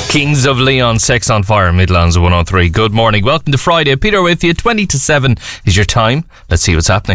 Kings of Leon, Sex on Fire, Midlands 103. Good morning. Welcome to Friday. Peter with you. 20 to 7 is your time. Let's see what's happening.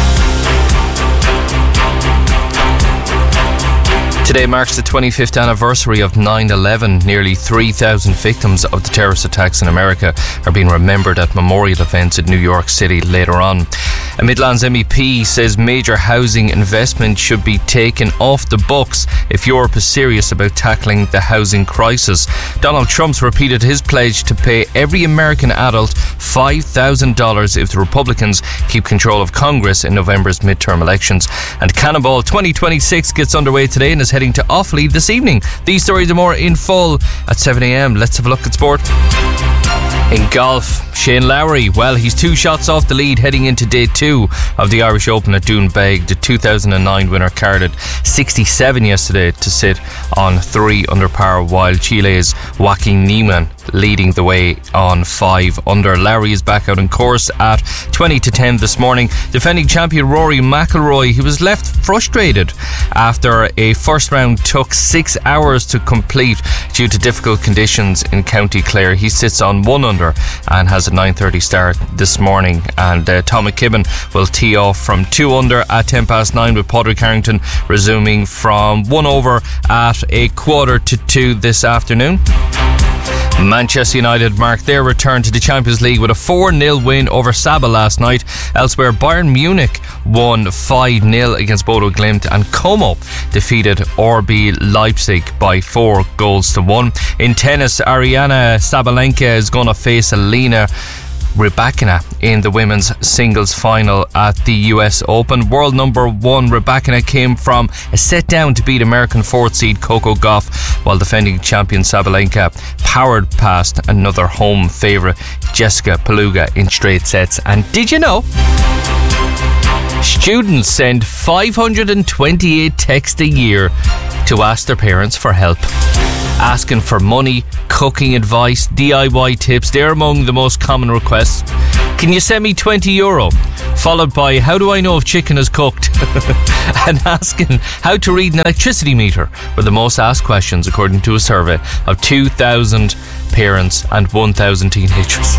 Today marks the 25th anniversary of 9/11. Nearly 3,000 victims of the terrorist attacks in America are being remembered at memorial events in New York City later on. A Midlands MEP says major housing investment should be taken off the books if Europe is serious about tackling the housing crisis. Donald Trump's repeated his pledge to pay every American adult $5,000 if the Republicans keep control of Congress in November's midterm elections. And Cannonball 2026 gets underway today and is heading to Offaly this evening. These stories and more in full at 7 a.m. Let's have a look at sport. In golf, Shane Lowry, well, he's 2 shots off the lead heading into day 2 of the Irish Open at Doonbeg. The 2009 winner carded 67 yesterday to sit on 3 under par, while Chile's Joaquin Niemann leading the way on 5 under. Lowry is back out on course at 20 to 10 this morning. Defending champion Rory McIlroy, he was left frustrated after a first round took 6 hours to complete due to difficult conditions in County Clare. He sits on 1 under and has a 9:30 start this morning. And Tom McKibben will tee off from 2 under at 9:10 with Padraig Harrington resuming from 1 over at 1:15 this afternoon. Manchester United marked their return to the Champions League with a 4-0 win over Saba last night. Elsewhere, Bayern Munich won 5-0 against Bodo Glimt, and Como defeated RB Leipzig by 4 goals to 1. In tennis, Aryna Sabalenka is going to face Elena Rybakina in the women's singles final at the US Open. World number 1 Rybakina came from a set down to beat American 4th seed Coco Gauff, while defending champion Sabalenka powered past another home favourite Jessica Peluga in straight sets. And did you know students send 528 texts a year to ask their parents for help? Asking for money, cooking advice, DIY tips, they're among the most common requests. Can you send me €20? Followed by, how do I know if chicken is cooked? And asking how to read an electricity meter were the most asked questions, according to a survey of 2,000 parents and 1,000 teenagers.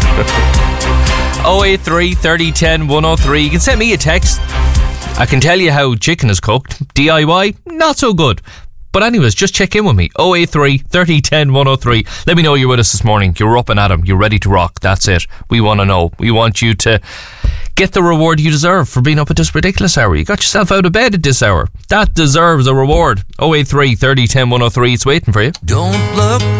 083 30 10 103. You can send me a text. I can tell you how chicken is cooked. DIY, not so good. But anyways, just check in with me. 083 30 10 103. Let me know you're with us this morning. You're up and at 'em. You're ready to rock. That's it. We want to know. We want you to get the reward you deserve for being up at this ridiculous hour. You got yourself out of bed at this hour. That deserves a reward. 083 30 10 103. It's waiting for you. Don't look